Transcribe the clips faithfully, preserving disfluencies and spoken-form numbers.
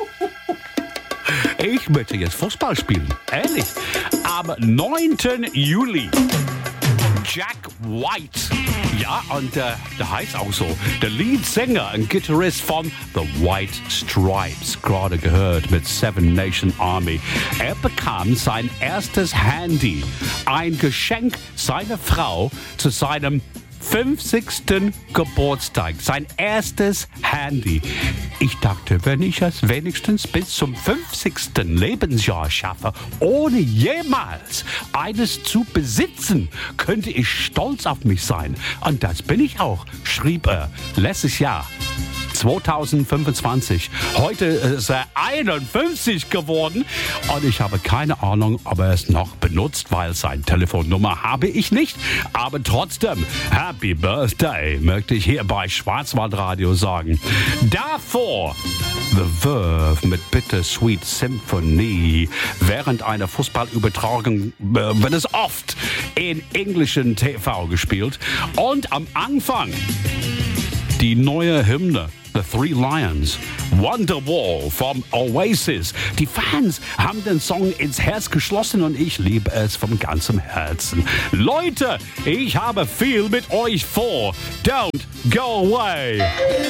Ich möchte jetzt Fußball spielen, ehrlich. Am neunten Juli. Jack White. Ja, und äh, der heißt auch so. Der Leadsänger und Gitarrist von The White Stripes. Gerade gehört mit Seven Nation Army. Er bekam sein erstes Handy. Ein Geschenk seiner Frau zu seinem fünfzigsten Geburtstag. Sein erstes Handy. Ich dachte, wenn ich es wenigstens bis zum fünfzigsten Lebensjahr schaffe, ohne jemals eines zu besitzen, könnte ich stolz auf mich sein. Und das bin ich auch, schrieb er letztes Jahr. zwanzig fünfundzwanzig. Heute ist er einundfünfzig geworden und ich habe keine Ahnung, ob er es noch benutzt, weil seine Telefonnummer habe ich nicht. Aber trotzdem, Happy Birthday, möchte ich hier bei Schwarzwaldradio sagen. Davor The Verve mit Bittersweet Symphony. Während einer Fußballübertragung äh, wird es oft in englischen T V gespielt. Und am Anfang die neue Hymne, The Three Lions, Wonderwall vom Oasis. Die Fans haben den Song ins Herz geschlossen und ich liebe es von ganzem Herzen. Leute, ich habe viel mit euch vor. Don't go away.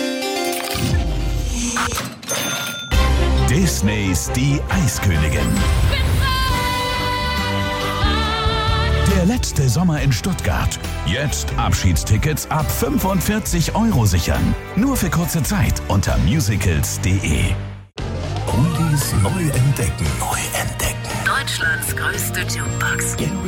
Disneys Die Eiskönigin. Der letzte Sommer in Stuttgart. Jetzt Abschiedstickets ab fünfundvierzig Euro sichern. Nur für kurze Zeit unter musicals punkt de. Oldies neu entdecken. Neu entdecken. Deutschlands größte Jukebox.